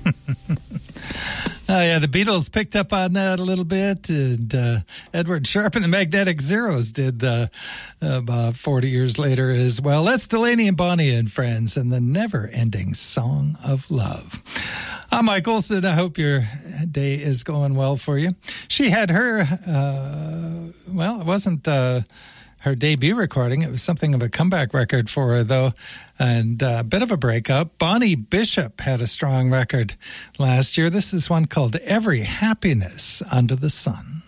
Oh, yeah, the Beatles picked up on that a little bit, and Edward Sharpe and the Magnetic Zeros did about 40 years later as well. That's Delaney and Bonnie and Friends and the Never-Ending Song of Love. I'm Mike Olson. I hope your day is going well for you. She had her, it wasn't her debut recording. It was something of a comeback record for her, though, and a bit of a breakup. Bonnie Bishop had a strong record last year. This is one called Every Happiness Under the Sun.